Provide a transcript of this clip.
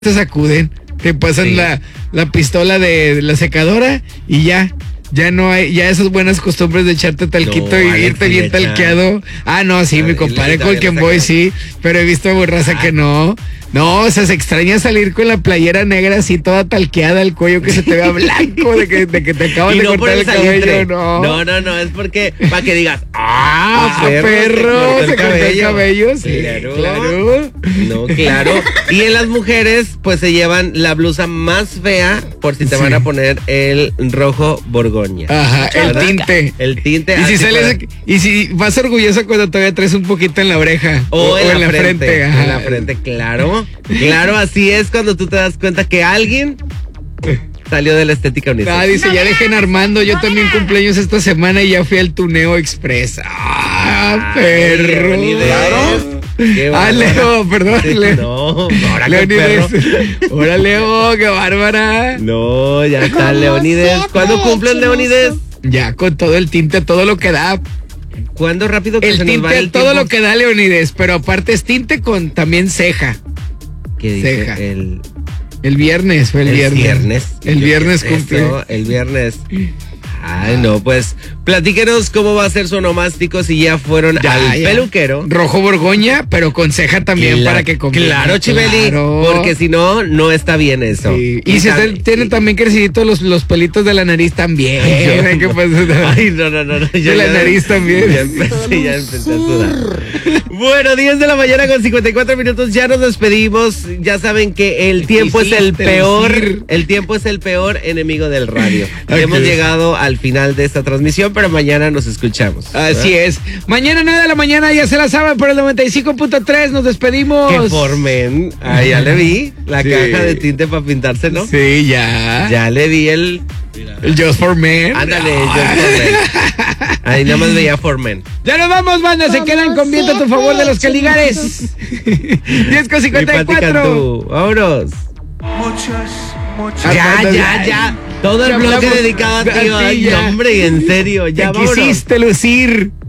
te sacuden, te pasan Sí. la pistola de la secadora y ya no hay, ya esas buenas costumbres de echarte talquito No, y Alex, irte sí bien le echan. talqueado. Ah, no, sí, mi compadre con quien voy, sí, pero he visto raza que no. No, o sea, se extraña salir con la playera negra así toda talqueada, el cuello que se te vea blanco de que te acaban Y de no por cortar el salitre. cabello, No, es porque para que digas, perro, se cortó el cabello, sí, claro. No, claro. Y en las mujeres, pues se llevan la blusa más fea por si te van a poner el rojo Borgoña. Ajá, el ¿verdad? tinte. El tinte. Y si así sales, y si vas orgullosa cuando todavía traes un poquito en la oreja. O en la frente. ajá. En la frente, claro. Claro, así es cuando tú te das cuenta que alguien salió de la estética unisex. Ah, dice, ya dejen Armando, yo también cumpleaños esta semana y ya fui al Tuneo Express. Ah, perro. Leonides. Claro. Qué bárbara. Leo, perdón, Leo. No, ahora qué perro. Leonides. Hola, Leo, qué bárbara. No, ya está Leonides. ¿Cuándo cumples, Leonides? Ya con todo el tinte, todo lo que da. ¿Cuándo rápido que El se nos va tinte, el todo tiempo? lo que da Leonides, pero aparte es tinte con también ceja. ¿Qué dice? ceja. El El viernes fue el viernes. El ¿Yo viernes qué es cumple. eso? El viernes. Ay, no, pues platíquenos cómo va a ser su onomástico si ya fueron al peluquero. Rojo Borgoña, pero con ceja también para que combine. Claro, Chibeli, Claro. porque si no, no está bien eso. Sí. Y si usted tiene también creciditos los pelitos de la nariz también. Ay, ¿Qué pasa? Ay, no. De la nariz también. Ya empecé a sudar. Bueno, 10 de la mañana con 54 minutos, ya nos despedimos. Ya saben que el tiempo es el peor. El tiempo es el peor enemigo del radio. Okay. Hemos llegado al final de esta transmisión, pero mañana nos escuchamos. Así es. Mañana 9 de la mañana, ya se la saben, por el 95.3 nos despedimos. Que formen. Ah, ya le vi la Sí. caja de tinte para pintarse, ¿no? Sí, ya. Ya le vi el Just for Men. Ándale, Just for Men. Ahí nada más veía for Men. Ya nos vamos, banda. Se quedan con viento a tu favor de los Caligares. 10 con Y Pati 54. Cantú. Vámonos. Ya. Todo el Ya bloque hablamos dedicado a ti. a ti, Ay, ya. hombre, en serio. Ya, Te vámonos. quisiste lucir.